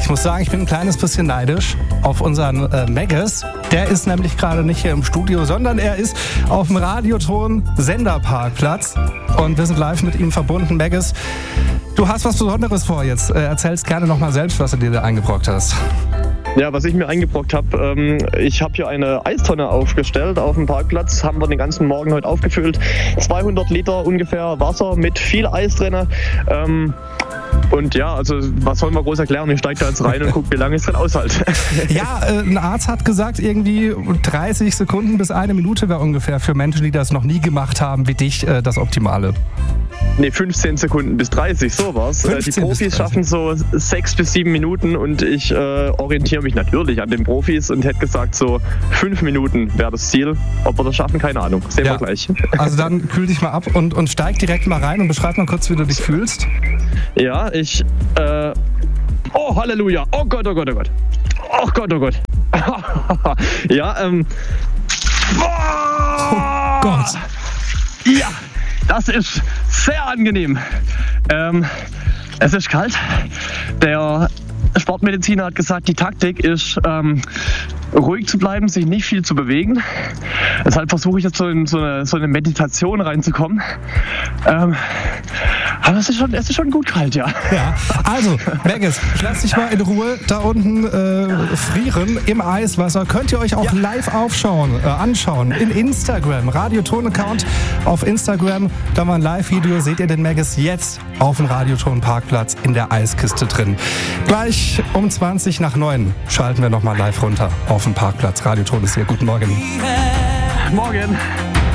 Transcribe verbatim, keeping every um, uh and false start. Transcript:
Ich muss sagen, ich bin ein kleines bisschen neidisch auf unseren äh, Maggis. Der ist nämlich gerade nicht hier im Studio, sondern er ist auf dem Radioton Senderparkplatz. Und wir sind live mit ihm verbunden. Maggis, du hast was Besonderes vor jetzt. Äh, erzählst gerne nochmal selbst, was du dir da eingebrockt hast. Ja, was ich mir eingebrockt habe, ähm, ich habe hier eine Eistonne aufgestellt auf dem Parkplatz, haben wir den ganzen Morgen heute aufgefüllt. zweihundert Liter ungefähr Wasser mit viel Eis drin. Ähm, und ja, also was soll man groß erklären? Ich steige da jetzt rein und gucke, wie lange ich es drin aushalte. Ja, äh, ein Arzt hat gesagt, irgendwie dreißig Sekunden bis eine Minute wäre ungefähr für Menschen, die das noch nie gemacht haben, wie dich, äh, das Optimale. Nee, fünfzehn Sekunden bis dreißig, sowas. Die Profis schaffen so sechs bis sieben Minuten und ich äh, orientiere mich natürlich an den Profis und hätte gesagt, so fünf Minuten wäre das Ziel. Ob wir das schaffen, keine Ahnung. Sehen ja. wir gleich. Also dann kühl dich mal ab und, und steig direkt mal rein und beschreib mal kurz, wie du dich fühlst. Ja, ich... Äh, oh, Halleluja! Oh Gott, oh Gott, oh Gott! Oh Gott, oh Gott! Ja, ähm... Oh Gott! Ja! Das ist sehr angenehm. Ähm, es ist kalt. Der Sportmediziner hat gesagt, die Taktik ist, ähm, ruhig zu bleiben, sich nicht viel zu bewegen. Deshalb versuche ich jetzt so in so eine, so eine Meditation reinzukommen. Ähm, aber es ist, schon, es ist schon gut kalt, ja. Ja, also, Maggis, lass dich mal in Ruhe da unten äh, frieren im Eiswasser. Könnt ihr euch auch ja. live aufschauen, äh, anschauen in Instagram. Radioton-Account auf Instagram. Da mal ein Live-Video. Seht ihr den Maggis jetzt auf dem Radioton-Parkplatz in der Eiskiste drin. Gleich um zwanzig nach neun schalten wir nochmal live runter auf dem Parkplatz. Radioton ist hier. Guten Morgen. Morgen.